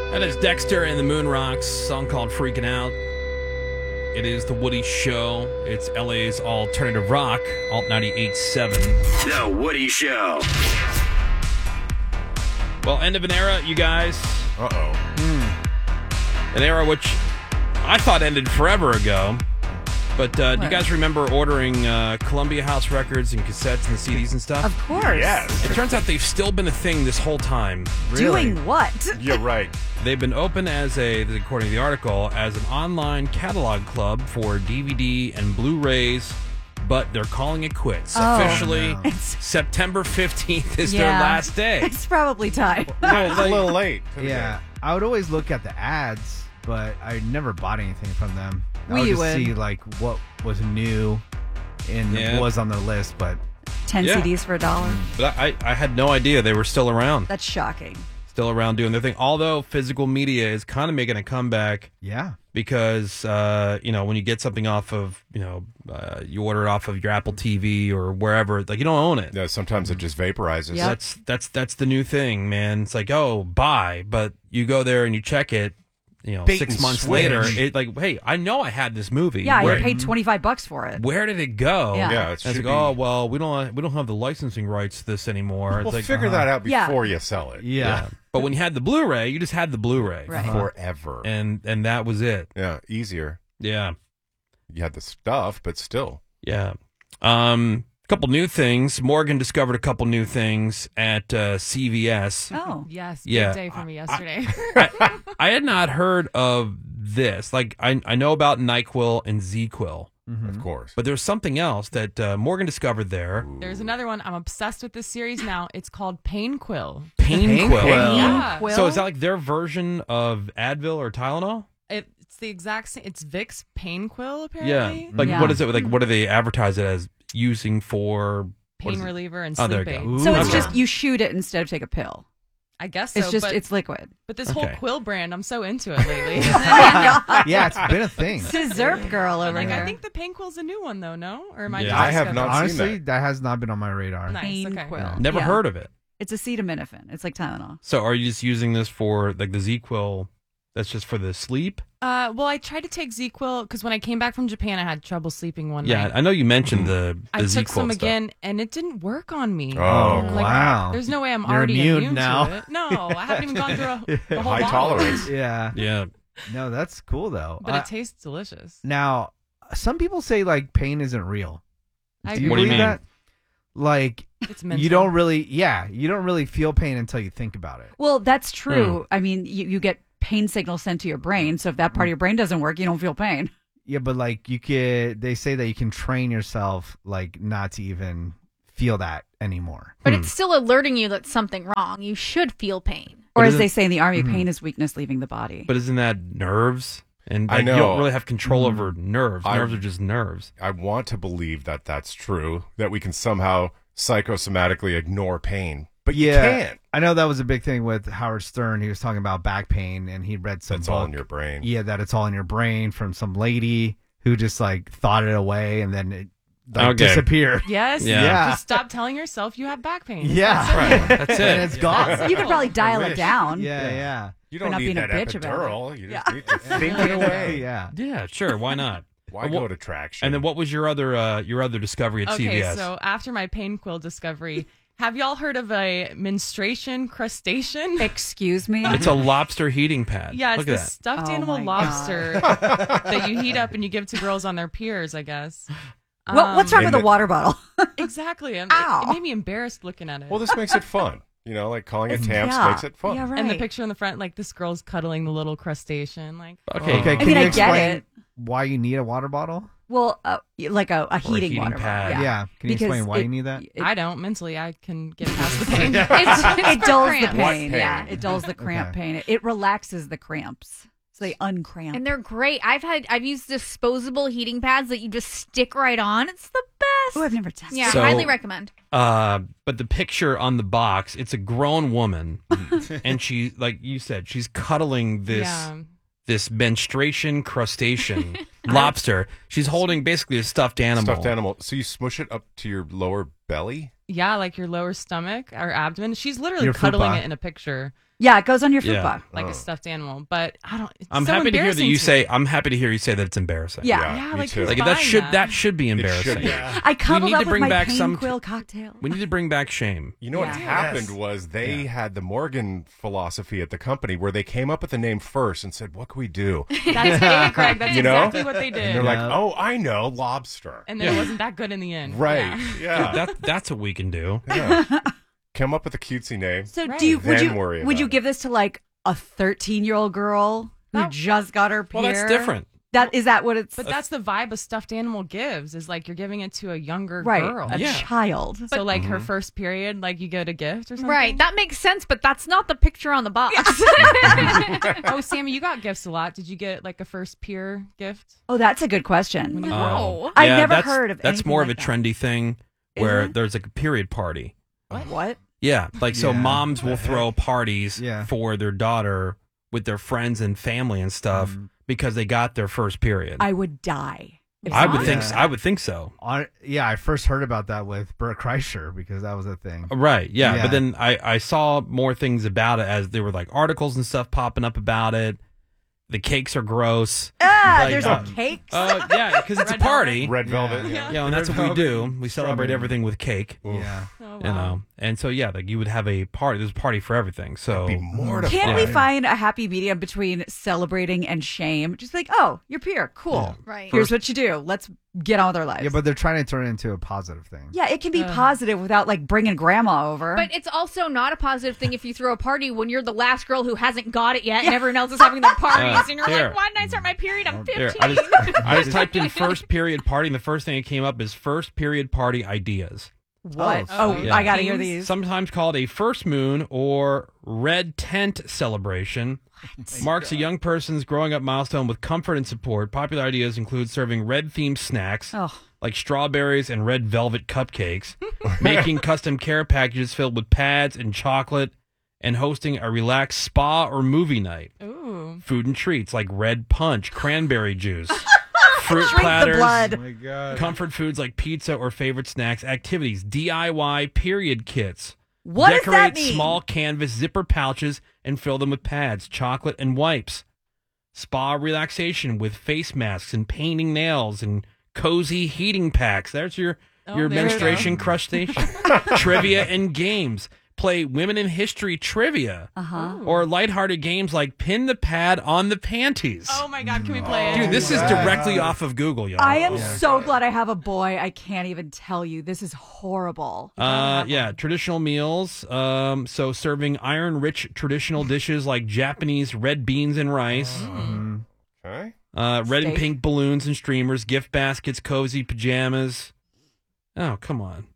That is Dexter and the Moon Rocks, song called Freaking Out. It is The Woody Show. It's LA's alternative rock, Alt 98.7. The Woody Show. Well, end of an era, you guys. An era which I thought ended forever ago. But do you guys remember ordering Columbia House records and cassettes and CDs and stuff? Of course. Yes. It turns out they've still been a thing this whole time. Doing what? You're right. They've been open according to the article, as an online catalog club for DVD and Blu-rays, but they're calling it quits. Officially, September 15th is their last day. It's probably time. It's a little late. Yeah. I would always look at the ads, but I never bought anything from them. I would just see like what was new and what was on the list, but 10 CDs for $1. But I had no idea they were still around. That's shocking. Still around doing their thing. Although physical media is kind of making a comeback. Yeah. Because, when you get something off of, you order it off of your Apple TV or wherever, like you don't own it. No, sometimes it just vaporizes. Yep. That's the new thing, man. It's like, oh, buy, but you go there and you check it. Bait 6 and months switch. later, it like, hey, I know I had this movie. Yeah, I paid $25 for it. Where did it go? Yeah. It's like, oh well, we don't have the licensing rights to this anymore. Well, it's like, figure that out before you sell it. Yeah. But when you had the Blu-ray, you just had the Blu-ray Right. Forever. and that was it. Yeah, easier. Yeah, You had the stuff, but still. yeah. Couple new things. Morgan discovered a couple new things at CVS. Oh. Yes, Yeah. big day for me yesterday. I had not heard of this. Like I know about NyQuil and ZQuil, Of course. but there's something else that Morgan discovered there. There's another one. I'm obsessed with this series now. It's called Pain Quill. Painquill. Yeah. Quill? So is that like their version of Advil or Tylenol? It's the exact same. It's Vicks Pain Quill, Yeah. apparently. Like Yeah. what is it? Like what do they advertise it as using for? what Pain is it? reliever and Oh, sleep there you aid. go. So it's Okay. just you shoot it instead of take a pill. I guess so. It's just but, it's liquid. but this whole Okay. Quill brand, I'm so into it lately. Yeah, it's been a thing. Scissor girl over Like here. I think the Pain Quill's a new one though, no? Or am I Yeah. just I have discovering- not seen Honestly, that has not been on my radar. Nice. Pain Okay. Quill. Never Yeah. heard of it. It's acetaminophen. It's like Tylenol. So are you just using this for like the ZQuil? That's just for the sleep. Well, I tried to take ZQuil because when I came back from Japan, I had trouble sleeping one Yeah, night. I know you mentioned the I ZQuil took some stuff. again, and it didn't work on me. Oh, Like, wow. There's no way I'm You're already immune now. to it. No, I haven't even gone through a whole High bottle. tolerance. Yeah. Yeah. No, that's cool though. But it tastes delicious. Now, some people say like pain isn't real. I Do you What do you believe mean? that? Like It's mental. you don't really feel pain until you think about it. Well, that's true. I mean, you get pain signals sent to your brain. So if that part of your brain doesn't work, you don't feel pain. Yeah, but like they say that you can train yourself like not to even feel that anymore. But it's still alerting you that something wrong. You should feel pain. Or as isn't- they say in the army, pain is weakness leaving the body. But isn't that nerves? And I like, you know. don't really have control over nerves. I- Nerves are just nerves. I want to believe that that's true, that we can somehow psychosomatically ignore pain. But you can't. I know that was a big thing with Howard Stern. He was talking about back pain, and he read some It's all book. in your brain. Yeah, that it's all in your brain from some lady who just like thought it away, and then it like Okay. disappeared. Yes. Yeah. Just stop telling yourself you have back pain. Yeah, Right. That's and it. it's gone. You could probably dial it down. Yeah. You For don't not need being a that bitch about epidural. You just need to think it away. Yeah. Yeah, sure. Why not? Why And go what- to traction? And then what was your other discovery at Okay, CVS? so after my Pain Quill discovery, have y'all heard of a menstruation crustacean? Excuse me? It's a lobster heating pad. Yeah, it's Look this at that. stuffed Oh animal my lobster that you heat up and you give to girls on their periods, I guess. What's wrong with a water bottle? Exactly. And Ow. it made me embarrassed looking at it. Well, this makes it fun. You know, like calling it tamps yeah. makes it fun. Yeah, right. And the picture in the front, like this girl's cuddling the little crustacean. Like, Okay. Okay, I can mean, you I get explain it. why you need a water bottle? Well, like a heating heating water pad. bottle. Yeah. Can you Because explain why it- you need that? it- I don't. Mentally, I can get past the pain. It's it for dulls cramps. the pain. What Yeah, pain? it dulls the cramp Okay. pain. It relaxes the cramps, so they uncramp. And they're great. I've used disposable heating pads that you just stick right on. It's the best. Oh, I've never tested. Yeah, So- highly recommend. But the picture on the box, it's a grown woman, and she, like you said, she's cuddling this menstruation crustacean lobster. She's holding basically a stuffed animal. Stuffed animal. So you smush it up to your lower belly? Yeah, like your lower stomach or abdomen. She's literally Your cuddling fupa. it in a picture. Yeah, it goes on your food Yeah. box. like a stuffed animal. But I don't. It's I'm so happy to hear that you embarrassing say. me. I'm happy to hear you say that it's embarrassing. Yeah. Yeah, me like too. who's Like buying that should be embarrassing. I cuddled need up to with bring my back pain some- quill cocktail. We need to bring back shame. You know what Yeah. happened was they had the Morgan philosophy at the company where they came up with the name first and said, "What can we do?" That's it, Greg. That's You know? exactly what they did. And they're like, "Oh, I know, lobster." And then it wasn't that good in the end. Right? Yeah. That's what we can do. Yeah. Come up with a cutesy name. So Right. do you Then worry would you about give this to like a 13-year-old girl who No. just got her Well, period? that's different. Is that what it's But that's the vibe a stuffed animal gives. Is like you're giving it to a younger right? girl. A Yeah. child. So like her first period, like you get a gift or something. Right. That makes sense, but that's not the picture on the box. Oh, Sammy, you got gifts a lot. Did you get like a first peer gift? Oh, that's a good question. No. I've Yeah, never that's- heard of That's anything more like of a that. trendy thing Is where it? there's like a period party. What? Yeah, like so Yeah. moms will throw parties Yeah. for their daughter with their friends and family and stuff because they got their first period. I would die. if I would someone- think. Yeah. I would think so. I first heard about that with Bert Kreischer because that was a thing. Right. Yeah. Yeah. But then I saw more things about it as there were like articles and stuff popping up about it. The cakes are gross. Like, there's um, a cake. Yeah, because it's a Red party. Red Velvet. Yeah, and that's what we do. We celebrate Strawberry. everything with cake. Yeah. Oh, You know, and so yeah, like you would have a party. There's a party for everything. So Be mortified. Can't we find a happy medium between celebrating and shame? Just like, oh, you're pure, cool. Right. Here's what you do. Let's get on with our lives. Yeah, but they're trying to turn it into a positive thing. yeah, it can be positive without like bringing grandma over. But it's also not a positive thing if you throw a party when you're the last girl who hasn't got it yet and everyone else is having their parties and you're here. like, why didn't I start my period? I'm 15. Here, I just typed in first period party, and the first thing that came up is first period party ideas. what? Oh, Oh, yeah. I gotta hear these. Sometimes called a first moon or red tent celebration. Marks a young person's growing up milestone with comfort and support. Popular ideas include serving red themed snacks Oh. like strawberries and red velvet cupcakes, making custom care packages filled with pads and chocolate, and hosting a relaxed spa or movie night. Ooh. Food and treats like red punch, cranberry juice, fruit Drink the platters, blood. Oh my god. comfort foods like pizza or favorite snacks, activities, DIY period kits. What does Decorate that mean? small canvas zipper pouches and fill them with pads, chocolate, and wipes. Spa relaxation with face masks and painting nails and cozy heating packs. There's your Oh, there you menstruation crustacean. Trivia and games. Play women in history trivia. Or lighthearted games like pin the pad on the panties. Oh my God, can we play it? Dude, this is directly off of Google, y'all. I am so glad I have a boy. I can't even tell you. This is horrible. Yeah, traditional meals. So serving iron-rich traditional dishes like Japanese red beans and rice, Okay. red and Steak. pink balloons and streamers, gift baskets, cozy pajamas. Oh, come on!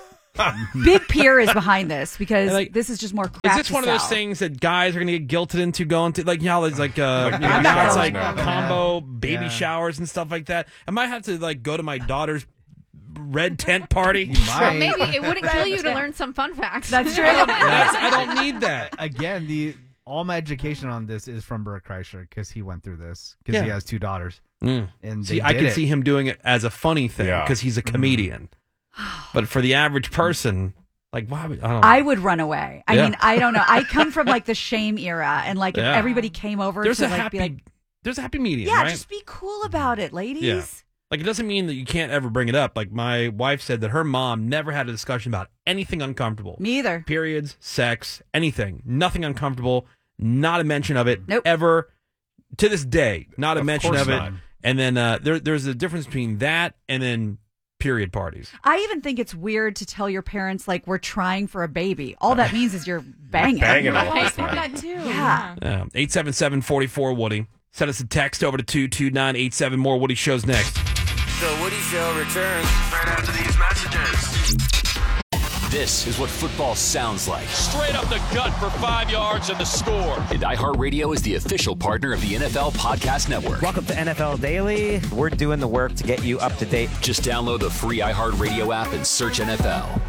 Big Pier is behind this because Like, this is just more crap. Is this to one of those sell. things that guys are going to get guilted into going to? Like, y'all, it's like, you know, baby now it's showers like now. combo baby Yeah. showers and stuff like that. I might have to like go to my daughter's red tent party. Well, maybe it wouldn't kill you to learn some fun facts. That's true. I don't need that. Again, all my education on this is from Bert Kreischer because he went through this because he Yeah. has two daughters. Mm. And See, they I did can it. see him doing it as a funny thing Yeah. because he's a comedian. But for the average person, like, why would, I don't know. I would run away. I Yeah. mean, I don't know. I come from like the shame era, and like if Yeah. everybody came over there's to a like happy, be like, there's a happy medium, yeah, right? just be cool about it, ladies. Yeah. Like, it doesn't mean that you can't ever bring it up. Like, my wife said that her mom never had a discussion about anything uncomfortable. Me either. Periods, sex, anything. Nothing uncomfortable. Not a mention of it. Nope. Ever. To this day, not a Of mention course of it. not. And then there's a difference between that and then period parties. I even think it's weird to tell your parents like we're trying for a baby. All that means is you're banging. Banging all I the said time. that too. Yeah. 877-44-WOODY. Send us a text over to 22987. More Woody shows next. The Woody Show returns right after these messages. This is what football sounds like. Straight up the gut for 5 yards and the score. And iHeartRadio is the official partner of the NFL Podcast Network. Welcome to NFL Daily. We're doing the work to get you up to date. Just download the free iHeartRadio app and search NFL.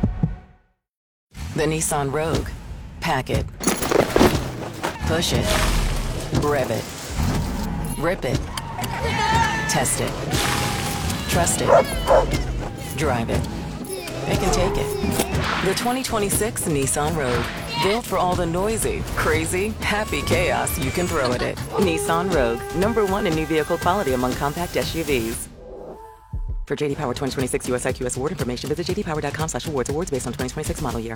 The Nissan Rogue. Pack it. Push it. Rev it. Rip it. Test it. Trust it. Drive it. It can take it. The 2026 Nissan Rogue. Built for all the noisy, crazy, happy chaos you can throw at it. Nissan Rogue, #1 in new vehicle quality among compact SUVs. For JD Power 2026 US IQS award information, visit jdpower.com/awards. Awards based on 2026 model year.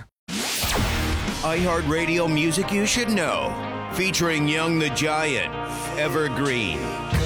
iHeartRadio music you should know. Featuring Young the Giant, Evergreen.